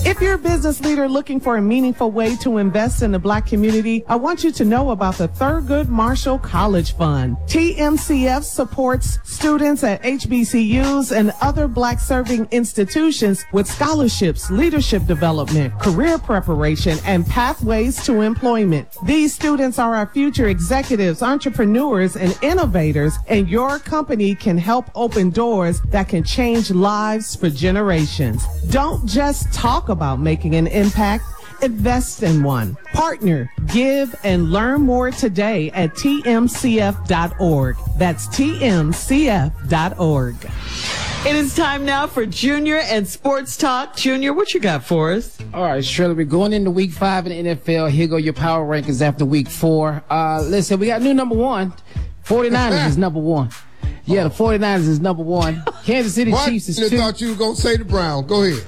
If you're a business leader looking for a meaningful way to invest in the Black community, I want you to know about the Thurgood Marshall College Fund. TMCF supports students at HBCUs and other Black-serving institutions with scholarships, leadership development, career preparation, and pathways to employment. These students are our future executives, entrepreneurs, and innovators, and your company can help open doors that can change lives for generations. Don't just talk about making an impact. Invest in one. Partner, give, and learn more today at tmcf.org. That's tmcf.org. It is time now for Junior and Sports Talk. Junior, what you got for us? All right, Shirley, we're going into week 5 in the NFL. Here go your power rankings after week 4. Listen, we got new number 1. 49ers is number 1. Yeah, the 49ers is number 1. Kansas City Chiefs is 2. I thought you were going to say the Browns. Go ahead.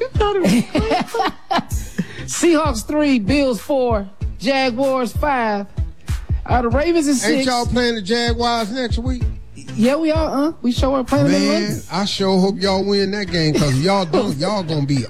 Seahawks 3, Bills 4, Jaguars 5. The Ravens is 6. Ain't y'all playing the Jaguars next week? Yeah, we are. We sure are playing them. Man, I sure hope y'all win that game because y'all don't. Y'all gonna be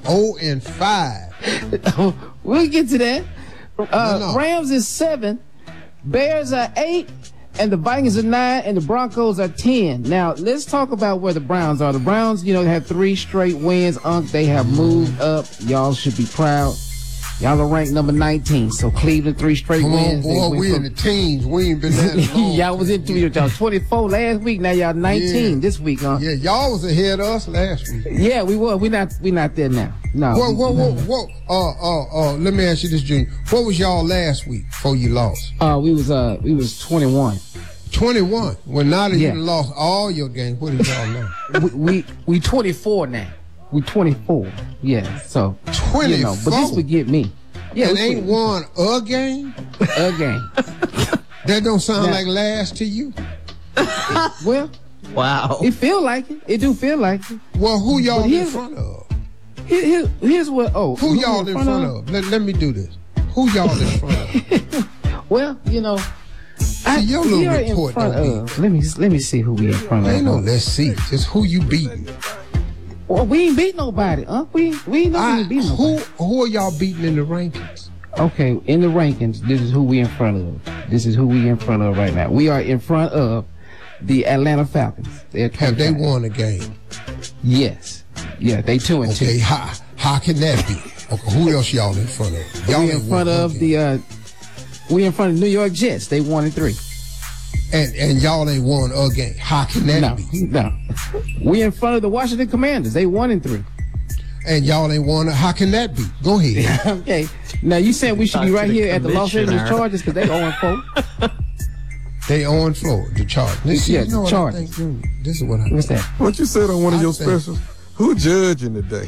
0-5. We'll get to that. Rams is 7, Bears are 8, and the Vikings are 9, and the Broncos are 10. Now let's talk about where the Browns are. The Browns, have 3 straight wins. They have moved up. Y'all should be proud. Y'all are ranked number 19. So Cleveland 3 straight wins. Boy, we in the teens. We ain't been there long. Y'all was in y'all 24 last week. Now y'all 19 this week, huh? Yeah, y'all was ahead of us last week. Yeah, we were. We not there now. No. Whoa. Let me ask you this, Junior. What was y'all last week before you lost? We was 21. 21. Well, now that you lost all your games, what is y'all now? we 24 now. We 24. Yeah, so 24. But this would get me. Yeah, and ain't won a game. A game. That don't sound like last to you. Well, wow. It feel like it. It do feel like it. Well, who y'all in front of? Here's what. Who y'all in front of? Let me do this. Who y'all in front of? Well, see, your little report don't be. Let me see who we in front of. Ain't no let's see. Just who you beating. Well, we ain't beat nobody, huh? We ain't beat nobody. Who are y'all beating in the rankings? Okay, in the rankings, this is who we in front of. This is who we in front of right now. We are in front of the Atlanta Falcons. Have they won a game? Yes. Yeah, they 2-2. Okay, how can that be? Okay, who else y'all in front of? We in front of the New York Jets. They 1-3. And y'all ain't won a game. How can that be? No. We in front of the Washington Commanders. They 1-3. And y'all ain't won. How can that be? Go ahead. Okay. Now you said we should be right here at the Los Angeles Chargers because they 0-4. They 0-4. The Chargers. The Chargers. This is what I. What's that? What you said on one of your specials? Who judging today?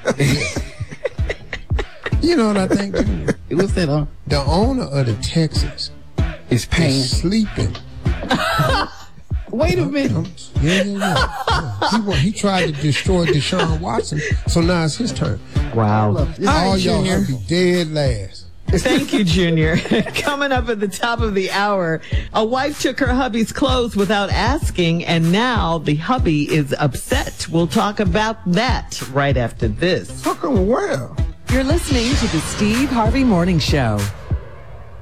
You know what I think? What's that? The owner of the Texans is paying. Sleeping. Wait a minute. He tried to destroy Deshaun Watson, so now it's his turn. Wow. All y'all should be dead last. Thank you, Junior. Coming up at the top of the hour, a wife took her hubby's clothes without asking, and now the hubby is upset. We'll talk about that right after this. How come where? You're listening to the Steve Harvey Morning Show.